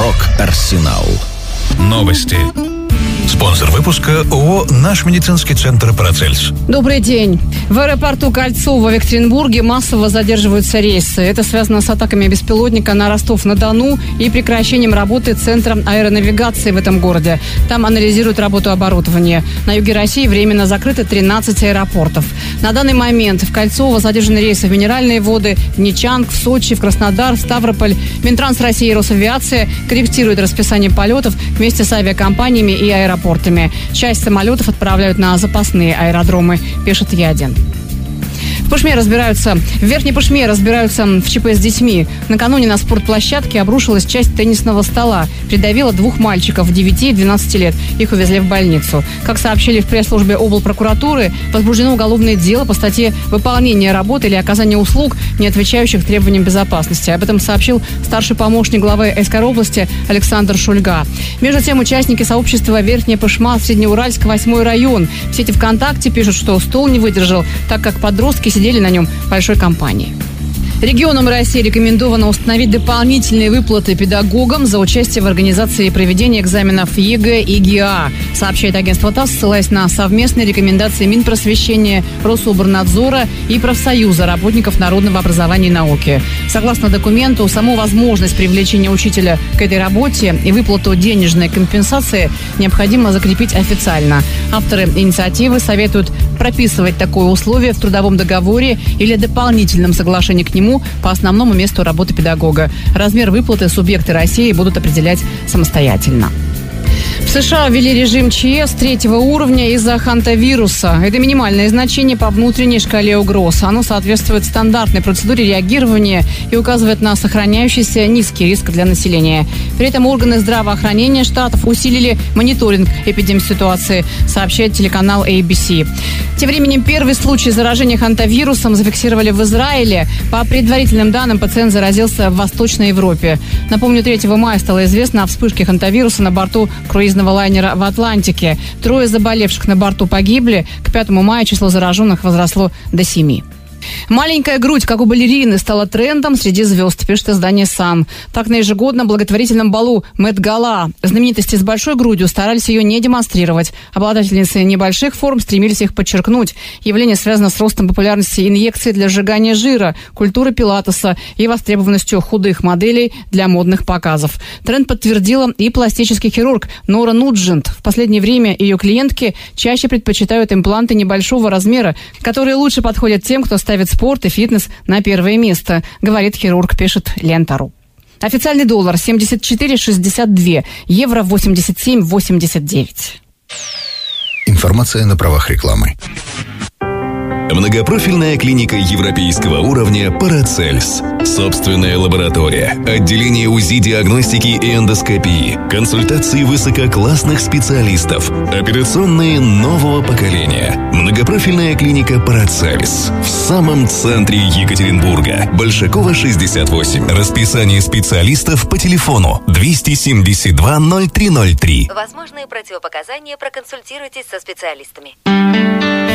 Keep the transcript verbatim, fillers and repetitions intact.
Рок-Арсенал. Новости. Спонсор выпуска ООО «Наш медицинский центр Парацельс». Добрый день. В аэропорту Кольцово в Екатеринбурге массово задерживаются рейсы. Это связано с атаками беспилотника на Ростов-на-Дону и прекращением работы Центра аэронавигации в этом городе. Там анализируют работу оборудования. На юге России временно закрыты тринадцать аэропортов. На данный момент в Кольцово задержаны рейсы в Минеральные воды, в Нечанг, в Сочи, в Краснодар, в Ставрополь. Минтранс России и Росавиация корректируют расписание полетов вместе с авиакомпаниями и аэропортами. Часть самолетов отправляют на запасные аэродромы, пишет Ядин. В Пышме разбираются, в Верхней Пышме разбираются в ЧП с детьми. Накануне на спортплощадке обрушилась часть теннисного стола. Придавила двух мальчиков девяти и двенадцати лет. Их увезли в больницу. Как сообщили в пресс-службе облпрокуратуры, возбуждено уголовное дело по статье «Выполнение работы или оказание услуг, не отвечающих требованиям безопасности». Об этом сообщил старший помощник главы Эской области Александр Шульга. Между тем, участники сообщества Верхняя Пышма, Среднеуральск, восьмой район. В сети ВКонтакте пишут, что стол не выдержал, так как подростки сидели на нем большой компанией. Регионам России рекомендовано установить дополнительные выплаты педагогам за участие в организации и проведении экзаменов ЕГЭ и ГИА, сообщает агентство ТАСС, ссылаясь на совместные рекомендации Минпросвещения, Рособорнадзора и профсоюза работников народного образования и науки. Согласно документу, саму возможность привлечения учителя к этой работе и выплату денежной компенсации необходимо закрепить официально. Авторы инициативы советуют прописывать такое условие в трудовом договоре или дополнительном соглашении к нему по основному месту работы педагога. Размер выплаты субъекты России будут определять самостоятельно. В США ввели режим ЧС третьего уровня из-за хантавируса. Это минимальное значение по внутренней шкале угроз. Оно соответствует стандартной процедуре реагирования и указывает на сохраняющийся низкий риск для населения. При этом органы здравоохранения штатов усилили мониторинг эпидемситуации, сообщает телеканал эй би си. Тем временем первый случай заражения хантавирусом зафиксировали в Израиле. По предварительным данным, пациент заразился в Восточной Европе. Напомню, третьего мая стало известно о вспышке хантавируса на борту круизного лайнера в Атлантике. Трое заболевших на борту погибли. К пятому мая число зараженных возросло до семи. Маленькая грудь, как у балерины, стала трендом среди звезд, пишет издание «Сан». Так, на ежегодном благотворительном балу Мет-Гала знаменитости с большой грудью старались ее не демонстрировать. Обладательницы небольших форм стремились их подчеркнуть. Явление связано с ростом популярности инъекций для сжигания жира, культуры пилатеса и востребованностью худых моделей для модных показов. Тренд подтвердила и пластический хирург Нора Нуджент. В последнее время ее клиентки чаще предпочитают импланты небольшого размера, которые лучше подходят тем, кто ставит спорт и фитнес на первое место, говорит хирург, пишет Лента.ру. Официальный доллар семьдесят четыре шестьдесят два, евро восемьдесят семь восемьдесят девять. Информация на правах рекламы. Многопрофильная клиника европейского уровня «Парацельс». Собственная лаборатория, отделение УЗИ-диагностики и эндоскопии, консультации высококлассных специалистов, операционные нового поколения. Многопрофильная клиника «Парацельс» в самом центре Екатеринбурга. Большакова, шестьдесят восемь. Расписание специалистов по телефону двести семьдесят два ноль три ноль три. Возможные противопоказания, проконсультируйтесь со специалистами.